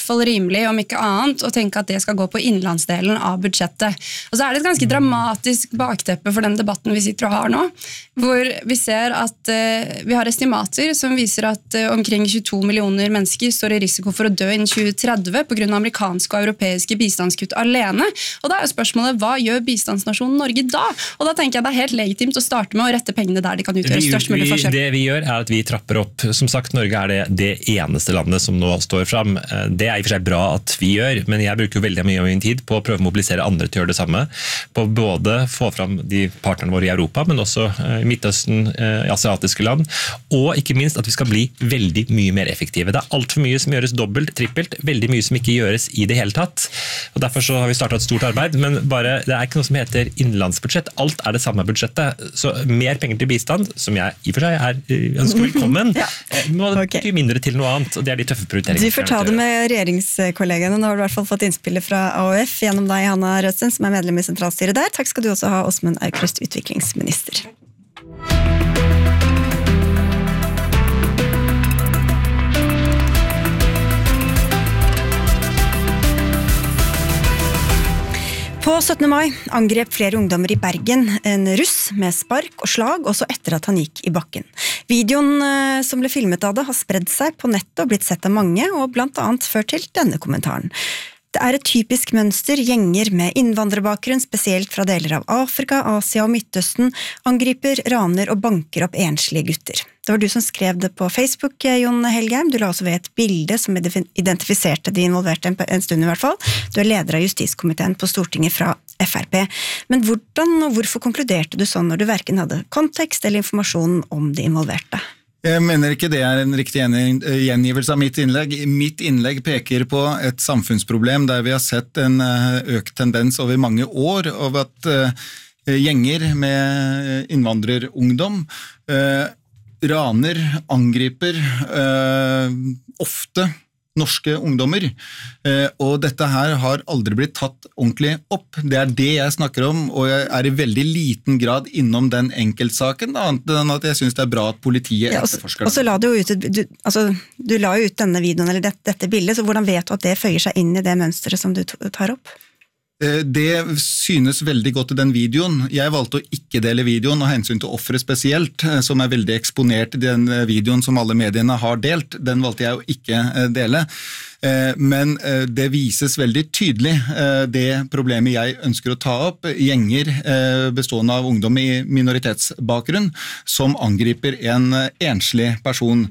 fall rimelig, om ikke annet, å tenke at det skal gå på innenlandsdelen av budsjettet. Og så det et ganske dramatisk bakteppe for den debatten vi sitter og har nå, hvor vi ser at vi har estimater som viser at omkring 22 millioner mennesker står i risiko for å dø innen 2030 på grunn av amerikanske og europeiske bistandskutt alene. Og da spørsmålet, hva gjør bistandsnasjonen Norge da? Og da tenker jeg det helt legitimt å starte med å rette pengene der de kan utgjøre størst mulig forskjell. Det vi gjør at vi trapper opp. Som sagt, Norge det eneste landet som nå står fram. Det I og for seg bra at vi gjør, men jeg bruker veldig mye av min tid på å prøve å mobilisere andre til å gjøre det samme. På både få fram de partnerne våre I Europa, men også I Midtøsten, I asiatiske land, og ikke minst at vi skal bli veldig mye mer effektive. Det alt for mye som gjøres dobbelt, trippelt, veldig mye som ikke gjøres I det hele tatt. Og derfor så har vi startet et stort arbeid, men bare, det ikke noe som heter innenlandsbudsjett. Alt det samme budsjettet. Så mer penger til bistand, som jeg I og for seg ønsker velkommen, må det mindre til noe annet, og det de tøffe prioriteringene. Du får ta det med regjeringskollegene. Nå har du I hvert fall fått innspillet fra AOF gjennom deg, Hanna Rødsten, som medlem I sentralstyret der. Takk skal du også ha, Åsmund Aukrust, utviklingsminister. På 17. mai angrep flere ungdommer I Bergen en russ med spark og slag, også etter at han gikk I bakken. Videoen som ble filmet av det har spredd seg på nettet og blitt sett av mange, og blant annet ført til denne kommentaren. Det et typisk mønster, gjenger med innvandrerbakgrunn, spesielt fra deler av Afrika, Asia og Midtøsten, angriper, raner og banker opp enslige gutter. Det var du som skrev det på Facebook, Jon Helgheim. Du la også ved et bilde som identifiserte de involverte en stund I hvert fall. Du leder av justiskomiteen på Stortinget fra FRP. Men hvordan og hvorfor konkluderte du sånn når du hverken hadde kontekst eller informasjon om de involverte? Jeg mener ikke det en riktig gjengivelse av mitt innlegg. Mitt innlegg peker på et samfunnsproblem der vi har sett en økt tendens over mange år av at gjenger med innvandrerungdom raner, angriper ofte norske ungdommer, og dette her har aldri blitt tatt ordentlig opp. Det det jeg snakker om, og jeg I veldig liten grad innom den enkeltsaken, annet enn at jeg synes det bra at politiet etterforsker. Og så la du ut, du la ut denne videoen, eller dette bildet, så hvordan vet du at det føyer seg inn I det mønsteret som du tar opp? Det synes veldig godt I den videoen. Jeg valgte å ikke dele videoen og hensyn til offeret spesielt, som veldig eksponert I den videoen som alle mediene har delt. Den valgte jeg å ikke dele. Men det vises veldig tydelig det problemet jeg ønsker å ta opp, gjenger bestående av ungdom I minoritetsbakgrunn som angriper en enslig person.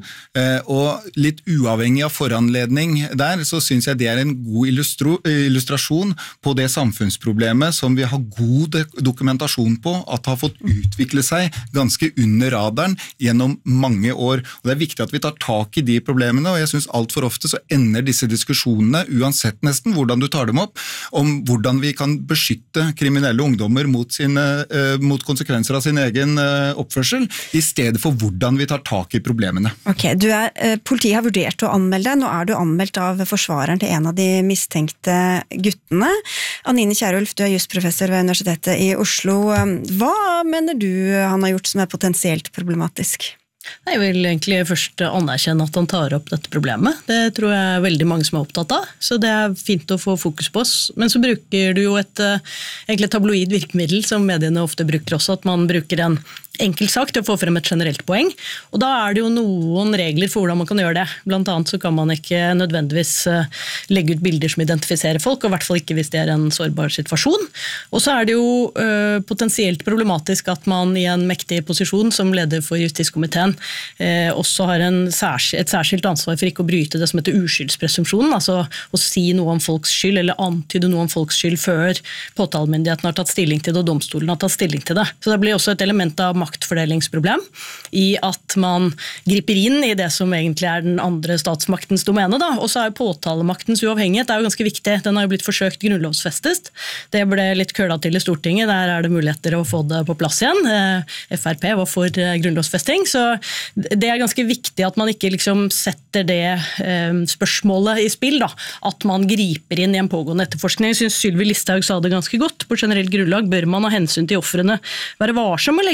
Og litt uavhengig av foranledning der, så synes jeg det en god illustrasjon på det samfunnsproblemet som vi har god dokumentasjon på at har fått utvikle seg ganske under radaren gjennom mange år. Og det viktig at vi tar tak I de problemene, og jeg synes alt for ofte så ender disse diskusjonene, uansett nesten hvordan du tar dem opp, om hvordan vi kan beskytte kriminelle ungdommer mot mot konsekvenser av sin egen oppførsel, I stedet for hvordan vi tar tak I problemene. Ok, politiet har vurdert å anmelde deg. Nå du anmeldt av forsvareren til en av de mistenkte guttene. Anine Kierulf, du jusprofessor ved Universitetet I Oslo. Hva mener du han har gjort som potensielt problematisk? Jeg vil egentlig først anerkjenne at han tar opp dette problemet. Det tror jeg veldig mange som opptatt av, så det fint å få fokus på oss. Men så bruker du jo egentlig tabloid virkemiddel, som mediene ofte bruker også, at man bruker en enkel sak til å få frem et generelt poeng, og da det jo noen regler for hvordan man kan gjøre det. Blant annet så kan man ikke nødvendigvis legge ut bilder som identifiserer folk, og I hvert fall ikke hvis det en sårbar situasjon. Og så det jo potensielt problematisk at man I en mektig posisjon som leder for justiskomiteen også har et særskilt ansvar for ikke å bryte det som heter uskyldspresumpsjonen, altså å si noe om folks skyld, eller antyde noe om folks skyld før påtalemyndigheten har tatt stilling til det, og domstolen har tatt stilling til det. Så det blir også et element av maktfordelingsproblem I at man griper inn I det som egentlig den andre statsmaktens domene da, og så påtalemaktens uavhengighet jo ganske viktig. Den har jo blitt forsøkt grunnlovsfestet. Det ble litt køla til I Stortinget, der det muligheter å få det på plass igjen. FRP var for grunnlovsfesting, så det ganske viktig at man ikke liksom setter det spørsmålet I spill da, at man griper inn I en pågående etterforskning. Jeg synes Sylvi Listhaug sa det ganske godt. På generelt grunnlag bør man ha hensyn til ofrene være varsom å legge ut bilder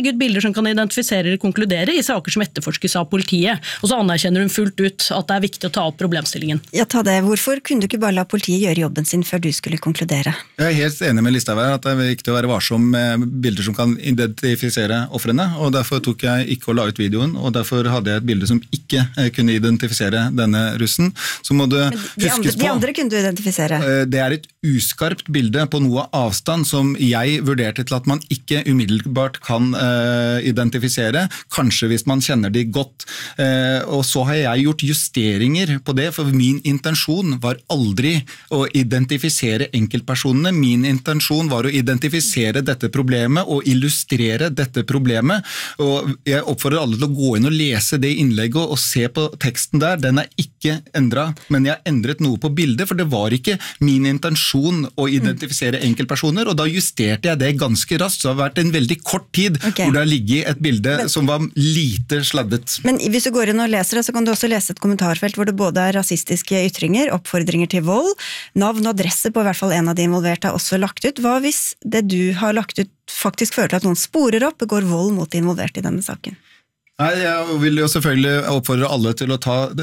som kan identifisere eller konkludere i saker som etterforskes av politiet. Og så anerkjenner hun fullt ut at det viktig å ta opp problemstillingen. Ja, ta det. Hvorfor kunne du ikke bare la politiet gjøre jobben sin før du skulle konkludere? Jeg helt enig med Listhaug at det viktig å være varsom med bilder som kan identifisere ofrene, og derfor tok jeg ikke å la ut videoen, og derfor hadde jeg et bilde som ikke kunne identifisere denne russen. Så må det huskes på. De andre kunne du identifisere? Det et uskarpt bilde på noe avstand som jeg vurderte til at man ikke umiddelbart kan identifisere, kanskje hvis man kjenner de godt. Og så har jeg gjort justeringer på det, for min intensjon var aldri å identifisere enkeltpersonene. Min intensjon var å identifisere dette problemet og illustrere dette problemet. Og jeg oppfordrer alle til å gå inn og lese det innlegget og se på teksten der. Den ikke endret, men jeg har endret noe på bildet, for det var ikke min intensjon å identifisere enkeltpersoner, og da justerte jeg det ganske raskt. Så det har vært en veldig kort tid hvor det har ligget et bilde som var lite sladdet. Men hvis du går inn og leser det, så kan du også lese et kommentarfelt hvor det både rasistiske ytringer, oppfordringer til vold, navn og adresse på i hvert fall en av de involverte er også lagt ut. Hva hvis det du har lagt ut faktisk fører til at noen sporer opp og begår vold mot de involverte i denne saken? Nei, jeg vil jo selvfølgelig oppfordre alle til å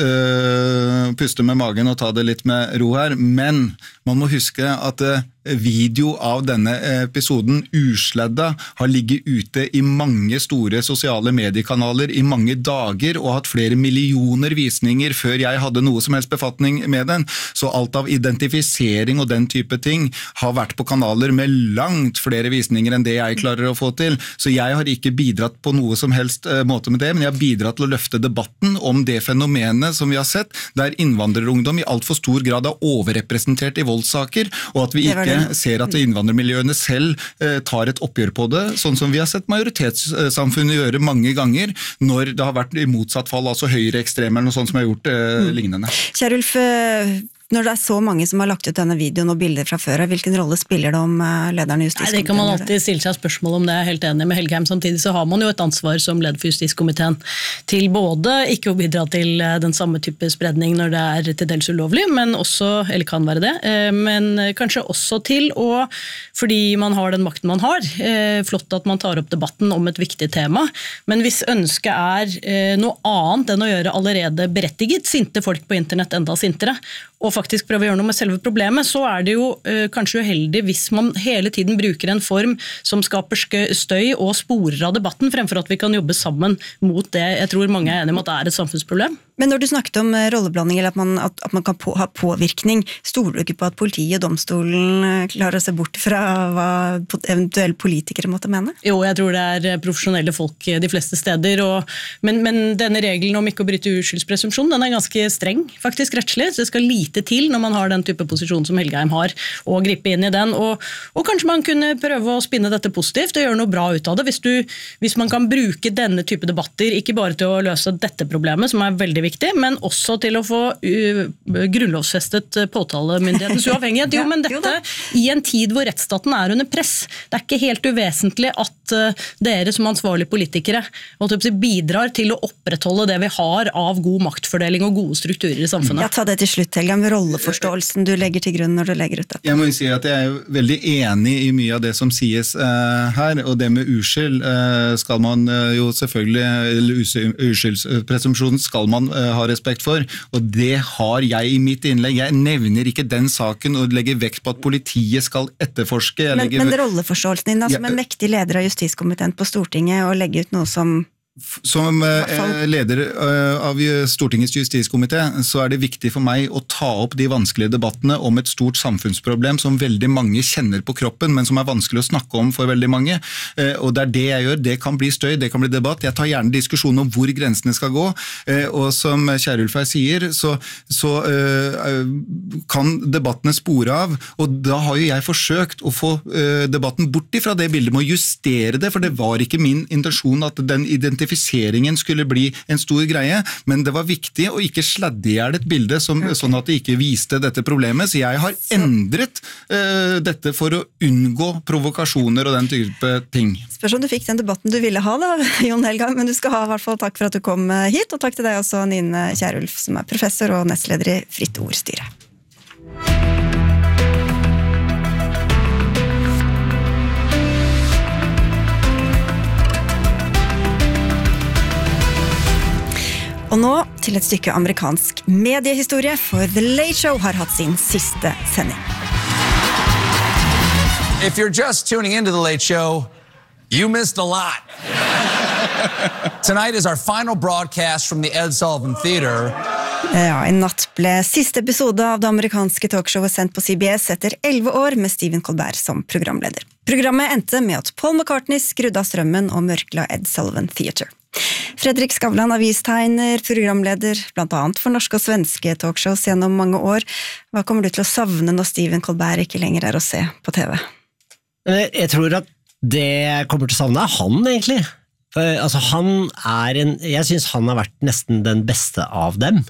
puste med magen og ta det litt med ro her, men man må huske at video av denne episoden usledda har ligget ute i mange store sosiale mediekanaler i mange dager og hatt flere millioner visninger før jeg hadde noe som helst befatning med den. Så alt av identifisering og den type ting har vært på kanaler med langt flere visninger enn det jeg klarer å få til. Så jeg har ikke bidratt på noe som helst måte med det, men jeg har bidratt til å løfte debatten om det fenomenet som vi har sett, der innvandrerungdom i alt for stor grad er overrepresentert i voldssaker, og at vi ikke ser at innvandrermiljøene selv tar et oppgjør på det, sånn som vi har sett majoritetssamfunnet gjøre mange ganger, når det har vært i motsatt fall, altså høyreekstreme eller noe sånt som har gjort lignende. Kjerulf, når det er så mange som har lagt ut denne videoen og bilder fra før, hvilken rolle spiller det om lederen i justiskomiteen? Det kan man alltid stille seg spørsmål om, det er helt enig med Helgheim. Samtidig så har man jo et ansvar som leder for justiskomiteen til både ikke å bidra til den samme type spredning når det er til dels ulovlig, men også, eller kan være det, men kanskje også til å, fordi man har den makten man har, flott at man tar opp debatten om et viktig tema, men hvis ønsket noe annet enn å gjøre allerede berettiget sinte folk på internett enda sintere, og faktisk prøve å gjøre noe med selve problemet, så det jo kanskje uheldig hvis man hele tiden bruker en form som skaper støy og sporer av debatten, fremfor at vi kan jobbe sammen mot det. Jeg tror mange er enige om at det et samfunnsproblem. Men når du snakket om rolleblanding, eller at man kan ha påvirkning, stoler du ikke på at politiet og domstolen klarer å se bort fra hva eventuelle politikere måtte mene? Jo, jeg tror det profesjonelle folk de fleste steder, men denne regelen om ikke å bryte uskyldspresumpsjon, den ganske streng, faktisk rettslig. Så det skal lite til når man har den type posisjon som Helgheim har, og gripe inn i den. Og kanskje man kunne prøve å spinne dette positivt og gjøre noe bra ut av det, hvis man kan bruke denne type debatter, ikke bare til å løse dette problemet, som veldig viktig, men også til å få grunnlovsfestet påtalemyndighetens uavhengighet. Jo, men dette i en tid hvor rettsstaten under press. Det ikke helt uvesentlig at dere som ansvarlige politikere bidrar til å opprettholde det vi har av god maktfordeling og gode strukturer i samfunnet. Ta det til slutt, Helga, med rolleforståelsen du legger til grunn når du legger ut dette. Jeg må jo si at jeg veldig enig i mye av det som sies her, og det med uskyld skal man jo selvfølgelig, eller uskyldspresumpsjonen skal man ha respekt for, og det har jeg i mitt innlegg. Jeg nevner ikke den saken og legger vekt på at politiet skal etterforske. Men rolleforståelsen din, som en mektig leder av justiskomiteen på Stortinget, og legge ut noe som leder av Stortingets justiskomité så det viktig for meg å ta opp de vanskelige debattene om et stort samfunnsproblem som veldig mange kjenner på kroppen, men som vanskelig å snakke om for veldig mange. Og det det jeg gjør. Det kan bli støy, det kan bli debatt. Jeg tar gjerne diskusjon om hvor grensene skal gå, og som Kjerulf sier, så kan debattene spore av, og da har jo jeg forsøkt å få debatten bort ifra det bildet med å justere det, for det var ikke min intensjon at den identifiseringen skulle bli en stor greie, men det var viktig å ikke sladde i hjel et bilde sånn at det ikke viste dette problemet, så jeg har endret dette for å unngå provokasjoner og den type ting. Spørs om du fikk den debatten du ville ha da, Jon Helgheim, men du skal ha i hvert fall takk for at du kom hit, og takk til deg også, Nine Kierulf, som professor og nestleder i Fritt Ord-styret. til et stykke amerikansk mediehistorie, for The Late Show har hatt sin siste sending. If you're just tuning into The Late Show, you missed a lot. Tonight is our final broadcast from the Ed Sullivan Theater. Ja, I natt ble siste episode av det amerikanske talkshowet sendt på CBS etter 11 år med Stephen Colbert som programleder. Programmet endte med at Paul McCartney skrudde av strømmen og mørkla Ed Sullivan Theater. Fredrik Skavlan, avistegner, programleder, blant annet for norske og svenske talkshows gjennom mange år. Hva kommer du til å savne når Stephen Colbert ikke lenger er å se på TV? Jeg tror at det jeg kommer til å savne han egentlig. For, altså, jeg synes han har vært nesten den beste av dem.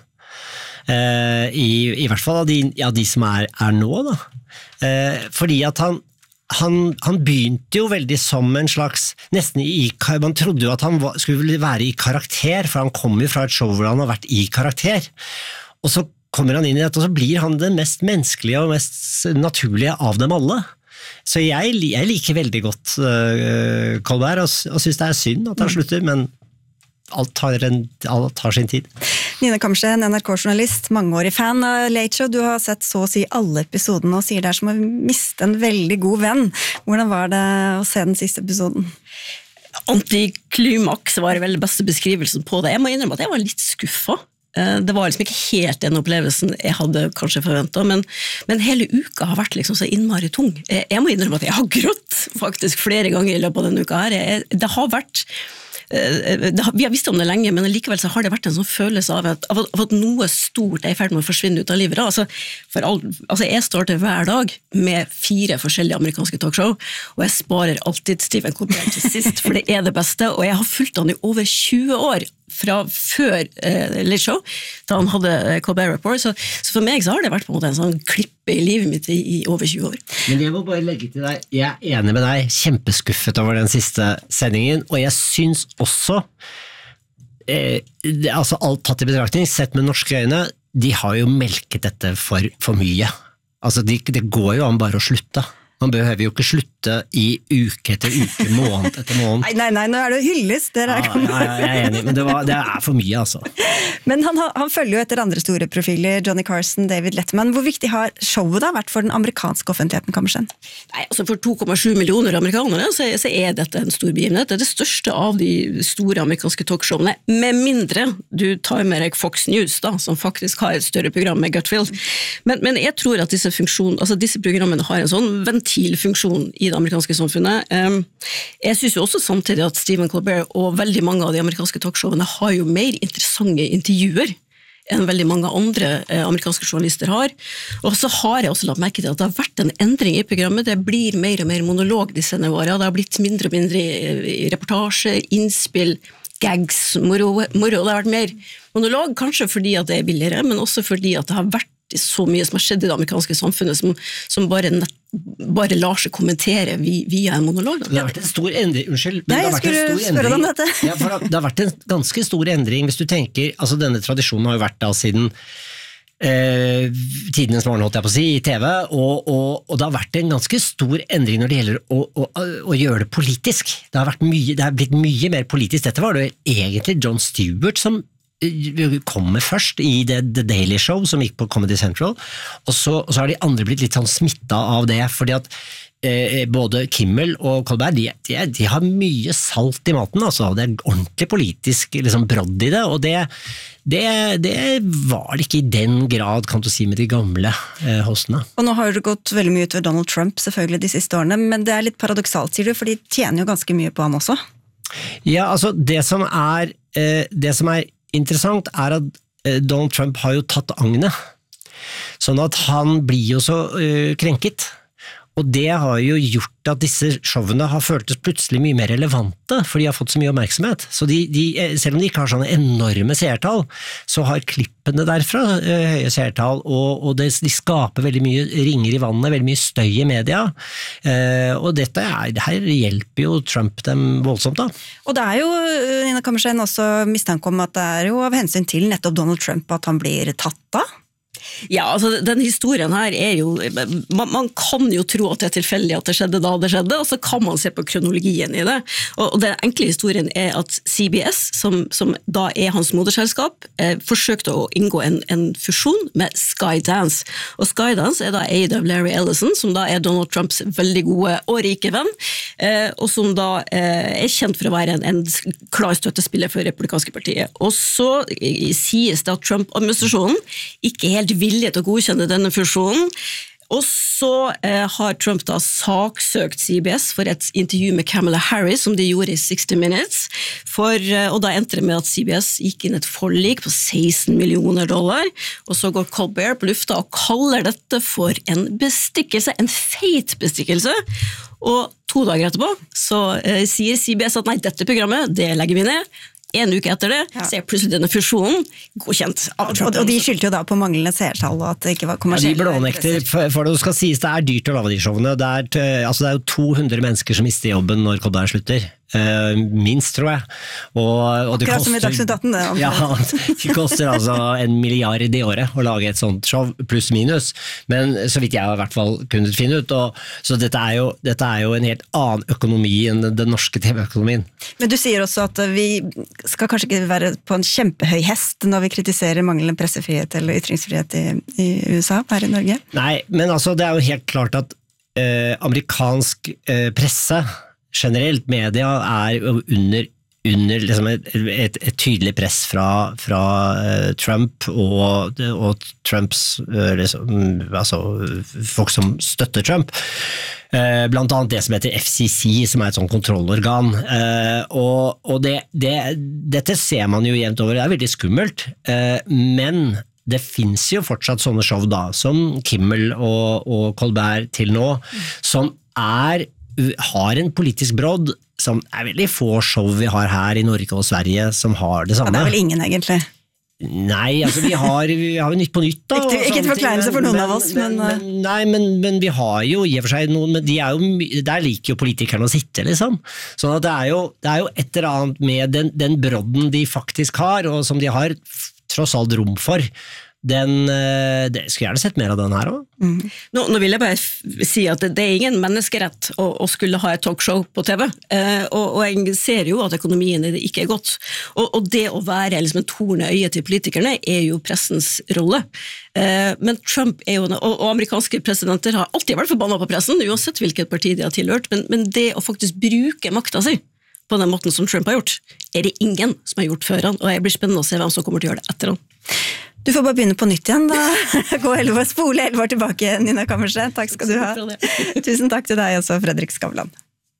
I hvert fall av de som er nå da. Fordi at han begynte jo veldig som en slags nesten man trodde jo at han skulle være i karakter, for han kom jo fra et show hvor han har vært i karakter, og så kommer han inn i dette, og så blir han den mest menneskelige og mest naturlige av dem alle. Så jeg liker veldig godt Colbert, og synes det er synd at han slutter, men alt tar sin tid. Nina Kammersen, NRK-journalist, mangeårig fan av Late Show. Du har sett så å si alle episodene og sier det er som å miste en veldig god venn. Hvordan var det å se den siste episoden? Antiklimaks var vel beste beskrivelsen på det. Jeg må innrømme at jeg var litt skuffet. Det var liksom ikke helt den opplevelsen jeg hadde kanskje forventet, men hele uka har vært liksom så innmari tung. Jeg må innrømme at jeg har grått faktisk flere ganger i løpet av denne uka her. Det har vært vi har visst om det lenge, men likevel så har det vært en sånn følelse av at noe stort er i ferd med å forsvinne ut av livet. Altså jeg starter hver dag med 4 forskjellige amerikanske talkshow, og jeg sparer alltid Stephen Colbert til sist, for det er det beste, og jeg har fulgt han i over 20 år, fra før Late Show, da han hadde Colbert Report, så for meg så har det vært på en måte en sånn klippe i livet mitt i over 20 år. Men jeg må bare legge til deg, jeg er enig med deg, kjempeskuffet over den siste sendingen, og jeg synes også, altså alt tatt i betraktning, sett med norske øyne, de har jo melket dette for mye. Altså det går jo an bare å slutte. Man behøver jo ikke slutte i uke etter uke, måned etter måned. Nei, nå er det hyllest. Jeg er enig, men det er for mye, altså. Men han følger jo etter andre store profiler, Johnny Carson, David Letterman. Hvor viktig har showet da vært for den amerikanske offentligheten, Kammersen? Nei, altså for 2,7 millioner amerikanere så er dette en stor begivenhet. Det er det største av de store amerikanske talkshowene, med mindre du tar med deg Fox News, da, som faktisk har et større program med Gutfield. Men jeg tror at disse programmene har en sånn ventilfunksjon i det amerikanske samfunnet. Jeg synes jo også samtidig at Stephen Colbert og veldig mange av de amerikanske talkshowene har jo mer interessante intervjuer enn veldig mange andre amerikanske journalister har. Og så har jeg også lagt merke til at det har vært en endring i programmet. Det blir mer og mer monolog de senere årene. Det har blitt mindre og mindre reportasje, innspill, gags, moro. Det har vært mer monolog, kanskje fordi at det er billigere, men også fordi at det har vært så mye som har skjedd i det amerikanske samfunnet som bare lar seg kommentere via en monolog. Det har vært en stor endring, unnskyld. Nei, jeg skulle spørre deg om dette. Ja, for det har vært en ganske stor endring, hvis du tenker, altså denne tradisjonen har jo vært da siden tidenes morgen, holdt jeg på å si, i TV, og det har vært en ganske stor endring når det gjelder å gjøre det politisk. Det har blitt mye mer politisk. Dette var det egentlig Jon Stewart som kommer først i The Daily Show som gikk på Comedy Central, og så har de andre blitt litt sånn smittet av det, fordi at både Kimmel og Colbert, de har mye salt i maten, altså. Det er ordentlig politisk liksom, brodd i det, og det var det ikke i den grad, kan du si, med de gamle hostene. Og nå har det gått veldig mye ut ved Donald Trump selvfølgelig de siste årene, men det er litt paradoksalt, sier du, for de tjener jo ganske mye på han også. Ja, altså det som er interessant er at Donald Trump har jo tatt agnet, sånn at han blir jo så krenket, og det har jo gjort at disse showene har føltes plutselig mye mer relevante, for de har fått så mye oppmerksomhet. Så selv om de ikke har sånne enorme seertall, så har klippene derfra høye seertall, og de skaper veldig mye ringer i vannet, veldig mye støy i media, og det her hjelper jo Trump dem voldsomt da. Og det er jo, Nina Kammersen, også mistanke om at det er jo av hensyn til nettopp Donald Trump at han blir tatt av. Ja, altså den historien her jo, man kan jo tro at det tilfeldig at det skjedde da det skjedde, og så kan man se på kronologien i det. Og den enkle historien at CBS, som da hans moderselskap, forsøkte å inngå en fusjon med Skydance. Og Skydance da eid av Larry Ellison, som da Donald Trumps veldig gode og rike venn, og som da kjent for å være en klar støttespiller for republikanske partiet. Og så sies det at Trump-administrasjonen ikke helt vilje til å godkjenne denne fusjonen, og så har Trump da saksøkt CBS for et intervju med Kamala Harris, som de gjorde i 60 Minutes, og da endte det med at CBS gikk inn et forlik på $16 millioner, og så går Colbert på lufta og kaller dette for en bestikkelse, en feit bestikkelse, og 2 dager etterpå så sier CBS at nei, dette programmet, det legger vi ned. En uke etter det, så plutselig denne fusjonen godkjent av Trump. Og de skyldte jo da på manglende seertall, og at det ikke var kommersielle. Ja, de blånekter, for det skal sies, det dyrt å lage de showene. Det er jo 200 mennesker som mister jobben når Colbert slutter. Minst, tror jeg. Og det akkurat som i Dagsnytt 18, det. Ja, det koster altså 1 milliard i året å lage et sånt show, pluss minus. Men så vidt jeg har i hvert fall kunnet finne ut. Så dette er jo en helt annen økonomi enn den norske TV-økonomien. Men du sier også at vi skal kanskje ikke være på en kjempehøy hest når vi kritiserer manglende pressefrihet eller ytringsfrihet i USA, her i Norge? Nei, men altså det er jo helt klart at amerikansk presse generelt, media under liksom et tydelig press fra Trump og Trumps liksom, altså folk som støtter Trump, blant annet det som heter FCC, som et sånn kontrollorgan, og dette ser man jo jevnt over, det veldig skummelt, men det finnes jo fortsatt sånne show da, som Kimmel og Colbert til nå, som har en politisk brodd, som veldig få show vi har her i Norge og Sverige som har det samme. Ja, det vel ingen egentlig. Nei, altså vi har jo Nytt på Nytt da. Ikke et forkleinelse for noen av oss, men... Nei, men vi har jo i og for seg noen, men der liker jo politikerne å sitte, liksom. Sånn at det er jo et eller annet med den brodden de faktisk har, og som de har tross alt rom for. Det skulle gjerne sett mer av den her også. Nå vil jeg bare si at det ingen menneskerett å skulle ha et talkshow på TV, og jeg ser jo at økonomien ikke godt, og det å være liksom en torn i øyet til politikerne jo pressens rolle. Men Trump jo, og amerikanske presidenter har alltid vært forbannet på pressen, uansett hvilket parti de har tilhørt, men det å faktisk bruke makta si på den måten som Trump har gjort, det ingen som har gjort før han, og jeg blir spennende å se hvem som kommer til å gjøre det etter han. Du får bare begynne på nytt igjen, da. Spole 11 år tilbake, Nina Kammerseth. Takk skal du ha. Tusen takk til deg også, Fredrik Skavlan.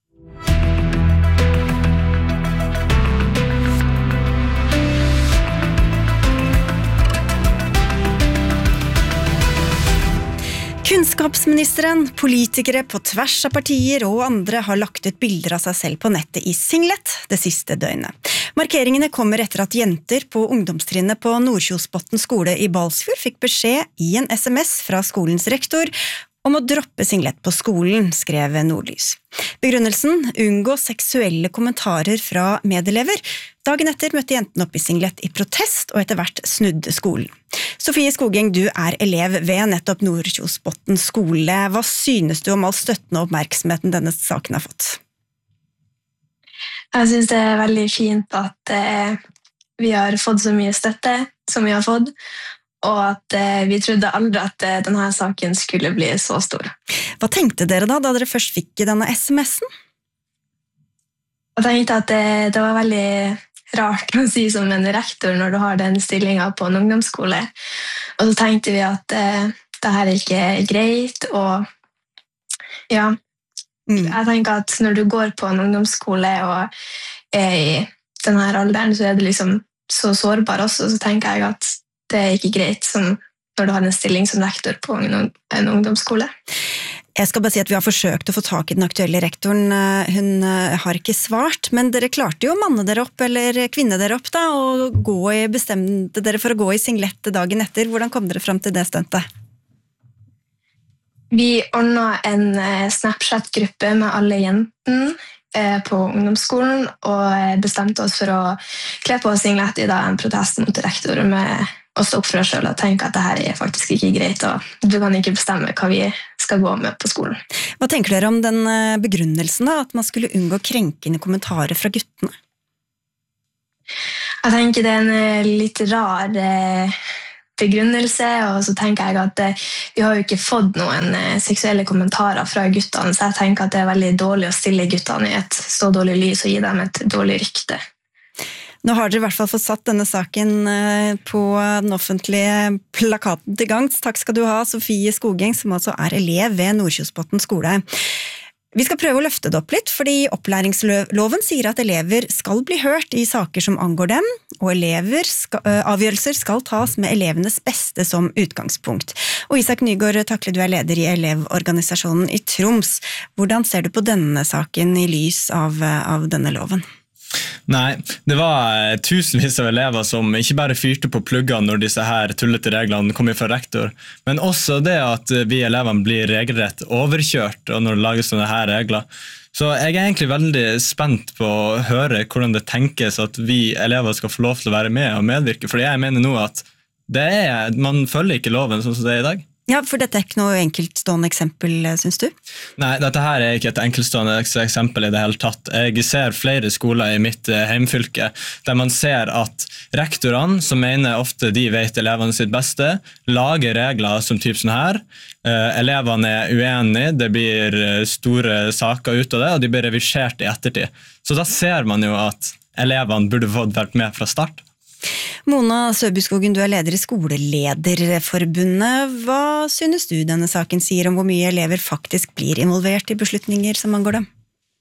Kunnskapsministeren, politikere på tvers av partier og andre har lagt ut bilder av seg selv på nettet i singlet det siste døgnet. Markeringene kommer etter at jenter på ungdomstrinnet på Nordkjosbotn skole i Balsfjord fikk beskjed i en SMS fra skolens rektor om å droppe singlet på skolen, skrev Nordlys. Begrunnelsen: unngå seksuelle kommentarer fra medelever. Dagen etter møtte jentene opp i singlet i protest, og etter hvert snudde skolen. Sofie Skogeng, du elev ved nettopp Nordkjosbotn skole. Hva synes du om all støtten og oppmerksomheten denne saken har fått? Jeg synes det veldig fint at vi har fått så mye støtte som vi har fått, og at vi trodde aldri at denne saken skulle bli så stor. Hva tenkte dere da dere først fikk denne SMS-en? Jeg tenkte at det var veldig rart å si som en rektor når du har den stillingen på en ungdomsskole. Og så tenkte vi at det her ikke greit, og ja, jeg tenker at når du går på en ungdomsskole og i denne alderen, så det liksom så sårbar også, så tenker jeg at det ikke greit som når du har en stilling som rektor på en ungdomsskole. Jeg skal bare si at vi har forsøkt å få tak i den aktuelle rektoren. Hun har ikke svart, men dere klarte jo å manne dere opp, eller kvinne dere opp da, og bestemte dere for å gå i singlet dagen etter. Hvordan kom dere frem til det stuntet? Vi ordnet en Snapchat-gruppe med alle jentene på ungdomsskolen, og bestemte oss for å kle på singlet i en protest mot rektor med å stå opp for oss selv og tenke at det her er faktisk ikke greit, og du kan ikke bestemme hva vi skal gå med på skolen. Hva tenker dere om den begrunnelsen da, at man skulle unngå krenkende kommentarer fra guttene? Jeg tenker det er en litt rar begrunnelse, og så tenker jeg at vi har jo ikke fått noen seksuelle kommentarer fra guttene, så jeg tenker at det er veldig dårlig å stille guttene i et så dårlig lys og gi dem et dårlig rykte. Nå har dere i hvert fall fått satt denne saken på den offentlige plakaten til gangs. Takk skal du ha, Sofie Skogeng, som altså er elev ved Nordkjosbotn skole. Vi skal prøve å løfte det opp litt, fordi opplæringsloven sier at elever skal bli hørt i saker som angår dem, og avgjørelser skal tas med elevenes beste som utgangspunkt. Og Isak Nygaard Takle, du er leder i elevorganisasjonen i Troms. Hvordan ser du på denne saken i lys av denne loven? Nei, det var tusenvis av elever som ikke bare fyrte på pluggene når disse her tullete reglene kom fra rektor, men også det at vi elevene blir regelrett overkjørt når det lages sånne her regler. Så jeg er egentlig veldig spent på å høre hvordan det tenkes at vi elever skal få lov til å være med og medvirke, fordi jeg mener nå at man følger ikke loven sånn som det er i dag. Ja, for dette er ikke noe enkeltstående eksempel, synes du? Nei, dette her er ikke et enkeltstående eksempel i det hele tatt. Jeg ser flere skoler i mitt heimfylke der man ser at rektorene, som mener ofte de vet elevene sitt beste, lager regler som typ sånn her. Elevene er uenige, det blir store saker ut av det, og de blir revisert i ettertid. Så da ser man jo at elevene burde fått vært med fra start. Mona Søbyskogen, du er leder i Skolelederforbundet. Hva synes du denne saken sier om hvor mye elever faktisk blir involvert i beslutninger som angår dem?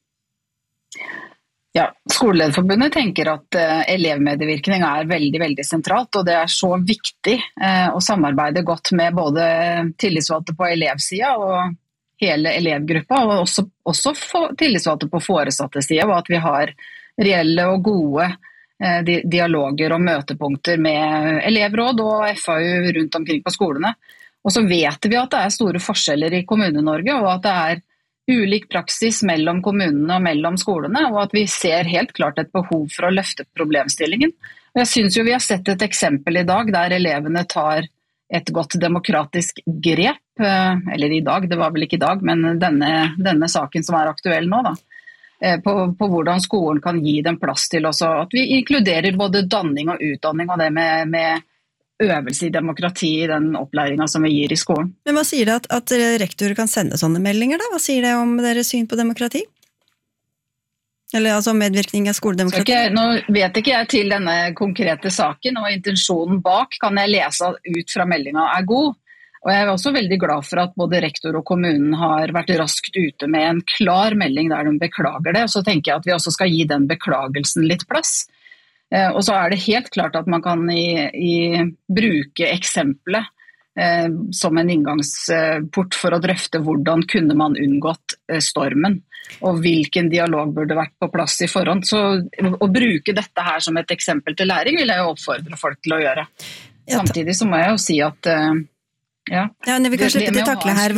Ja, Skolelederforbundet tenker at elevmedvirkning er veldig, veldig sentralt, og det er så viktig å samarbeide godt med både tillitsvalgte på elevsiden og hele elevgruppa, og også tillitsvalgte på foresatte siden, og at vi har reelle og gode dialoger og møtepunkter med elevråd og FAU rundt omkring på skolene. Og så vet vi at det er store forskjeller i Kommune-Norge, og at det er ulik praksis mellom kommunene og mellom skolene, og at vi ser helt klart et behov for å løfte problemstillingen. Og jeg synes jo vi har sett et eksempel i dag der elevene tar et godt demokratisk grep, eller i dag, det var vel ikke i dag, men denne saken som er aktuell nå da. På hvordan skolen kan gi dem plass til også, at vi inkluderer både danning og utdanning og det med øvelse i demokrati i den opplæringen som vi gir i skolen. Men hva sier det at rektor kan sende sånne meldinger da? Hva sier det om deres syn på demokrati? Eller altså medvirkning av skoledemokrati? Nå vet ikke jeg til denne konkrete saken, og intensjonen bak kan jeg lese ut fra meldingen er god. Og jeg er også veldig glad for at både rektor og kommunen har vært raskt ute med en klar melding der de beklager det, og så tenker jeg at vi også skal gi den beklagelsen litt plass. Og så er det helt klart at man kan bruke eksempelet som en inngangsport for å drøfte hvordan kunne man unngått stormen, og hvilken dialog burde vært på plass i forhånd. Så å bruke dette her som et eksempel til læring vil jeg jo oppfordre folk til å gjøre. Samtidig så må jeg jo si at ja, vi kan slutte til takle her.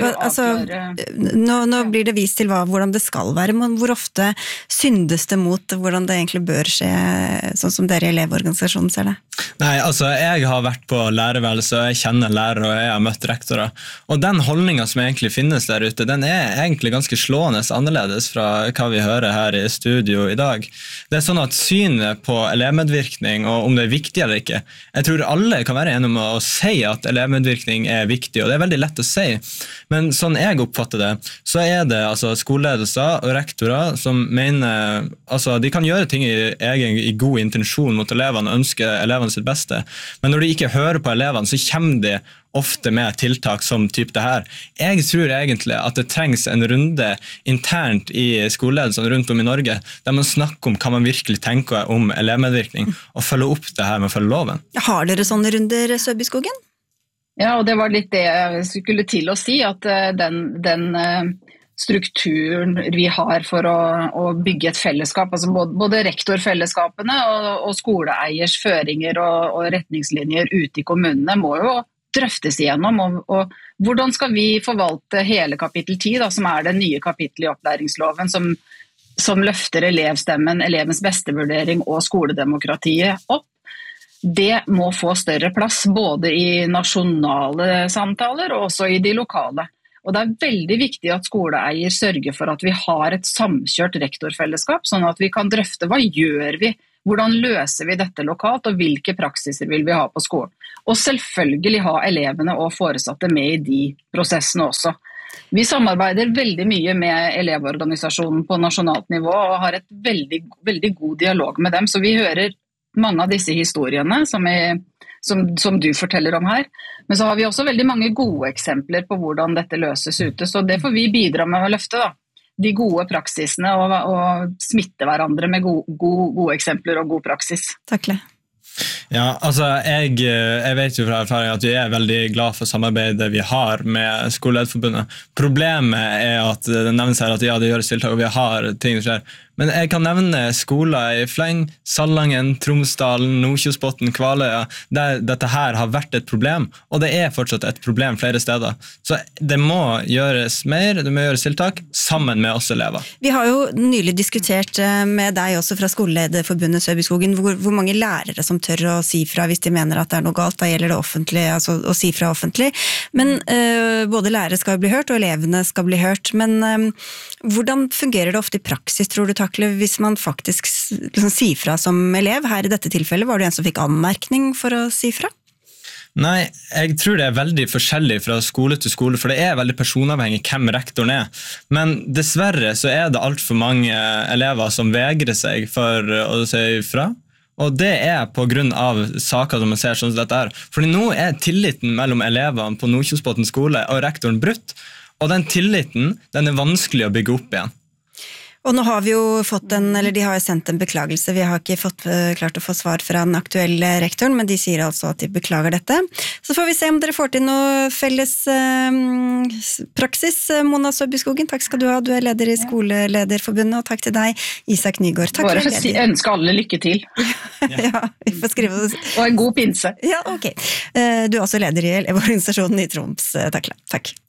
Nå blir det vist til hvordan det skal være, men hvor ofte syndes det mot hvordan det egentlig bør skje, sånn som dere i elevorganisasjonen ser det? Nei, altså jeg har vært på lærerværelse, og jeg kjenner lærere, og jeg har møtt rektorer. Og den holdningen som egentlig finnes der ute, den er egentlig ganske slående annerledes fra hva vi hører her i studio i dag. Det er sånn at synet på elevmedvirkning, og om det er viktig eller ikke, jeg tror alle kan være enige om å si at elevmedvirkning er viktig, og det er veldig lett å si. Men sånn jeg oppfatter det, så er det altså skoleledelser og rektorer som mener, altså de kan gjøre ting i god intensjon mot elevene og ønske elevene sitt beste, men når de ikke hører på elevene, så kommer de ofte med tiltak som typ det her. Jeg tror egentlig at det trengs en runde internt i skoleledelsen rundt om i Norge, der man snakker om hva man virkelig tenker om elevmedvirkning, og følger opp det her med å følge loven. Har dere sånne runder, Søbyskogen? Ja, og det var litt det jeg skulle til å si, at den strukturen vi har for å bygge et fellesskap, altså både rektorfellesskapene og skoleeiers føringer og retningslinjer ute i kommunene må jo drøftes igjennom, og hvordan skal vi forvalte hele kapittel 10, da, som er det nye kapittelet i opplæringsloven, som løfter elevstemmen, elevens bestevurdering og skoledemokratiet opp. det må få større plass, både i nasjonale samtaler og også i de lokale. Og det veldig viktig at skoleeier sørger for at vi har et samkjørt rektorfellesskap, sånn at vi kan drøfte hva gjør vi, hvordan løser vi dette lokalt, og hvilke praksiser vil vi ha på skolen. Og selvfølgelig ha elevene og foresatte med i de prosessene også. Vi samarbeider veldig mye med elevorganisasjonen på nasjonalt nivå, og har et veldig god dialog med dem, så vi hører mange av disse historiene som du forteller om her. Men så har vi også veldig mange gode eksempler på hvordan dette løses ute, så det får vi bidra med å løfte da. De gode praksisene og smitte hverandre med gode eksempler og god praksis. Takk, Le. Ja, altså jeg vet jo fra erfaring at vi veldig glad for samarbeidet vi har med Skolelederforbundet. Problemet at det nevnes her at ja, det gjøres tiltak og vi har ting som skjer. Men jeg kan nevne skoler i Fleng, Salangen, Tromsdalen, Nordkjosbotn, Kvaløya, der dette her har vært et problem, og det fortsatt et problem flere steder. Så det må gjøres mer, det må gjøres tiltak, sammen med oss elever. Vi har jo nylig diskutert med deg også fra Skolelederforbundet Søbyskogen, hvor mange lærere som tør å si fra hvis de mener at det noe galt, da gjelder det offentlig, altså å si fra offentlig. Men både lærere skal bli hørt, og elevene skal bli hørt. Men hvordan fungerer det ofte i praksis, tror du, Takle, hvis man faktisk liksom sier fra som elev? Her i dette tilfellet var det en som fikk anmerkning for å si fra? Nei, jeg tror det veldig forskjellig fra skole til skole, for det veldig personavhengig hvem rektoren Men dessverre så det alt for mange elever som vegrer seg for å si fra. Og det på grunn av saker som man ser sånn som dette Fordi nå tilliten mellom elevene på Nordkjosbotn skole og rektoren brutt, og den tilliten, den vanskelig å bygge opp igjen. Og nå har vi jo fått de har jo sendt en beklagelse, vi har ikke klart å få svar fra den aktuelle rektoren, men de sier altså at de beklager dette. Så får vi se om dere får til noe felles praksis. Mona Søbyskogen, takk skal du ha, du leder i Skolelederforbundet, og takk til deg, Isak Nygaard. Takk. Bare ønske alle lykke til. Ja, vi får skrive det. Og en god pinse. Ja, ok. Du også leder i elevorganisasjonen i Troms. Takk.